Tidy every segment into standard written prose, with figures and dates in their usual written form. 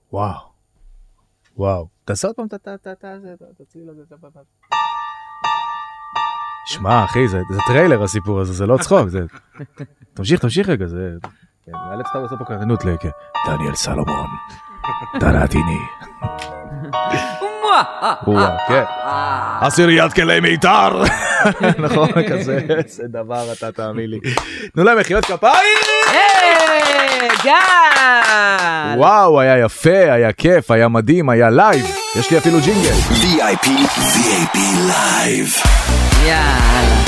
וואו. וואו. תעשה עוד פעם, תציל לזה. שמע, אחי, זה טריילר הסיפור הזה, זה לא צחוק. תמשיך רגע, זה... נאלץ אתה לעשות פה קרנות דניאל סלומון, דנתיני. כן. עשיריית כלי מיתר. נכון, כזה, זה דבר, אתה תאמין לי. תנו להם מחיאות כפיים. גל. וואו, היה יפה, היה כיף, היה מדהים, היה לייב. יש לי אפילו ג'ינגל. VIP לייב. יאללה.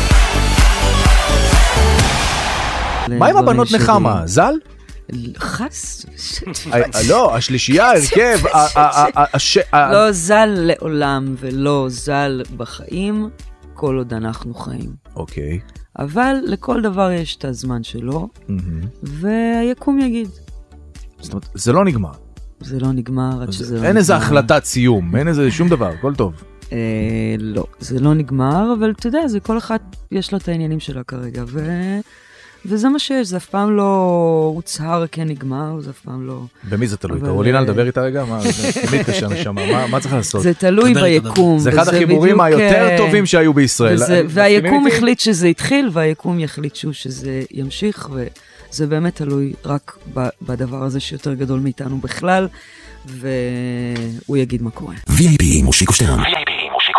מה עם הבנות נחמה? ז"ל? חס. לא, השלישייה, הרכב. לא ז"ל לעולם ולא ז"ל בחיים, כל עוד אנחנו חיים. אוקיי. אבל לכל דבר יש את הזמן שלו, והיקום יגיד. זאת אומרת, זה לא נגמר. זה לא נגמר עד שזה לא נגמר. אין איזה החלטת סיום, אין איזה שום דבר, הכל טוב. לא, זה לא נגמר, אבל אתה יודע, זה כל אחד יש לו את העניינים שלה כרגע, וזה מה שיש, זה אף פעם לא הוצהר כן נגמר, זה אף פעם לא... במי זה תלוי? תראו לינה לדבר איתה רגע? מי קשה נשמה? מה צריך לעשות? זה תלוי ביקום. זה אחד החיבורים היותר טובים שהיו בישראל. והיקום החליט שזה התחיל, והיקום יחליט שזה ימשיך, וזה באמת תלוי רק בדבר הזה שיותר גדול מאיתנו בכלל, והוא יגיד מה קורה. VIP מושיקו שטרן.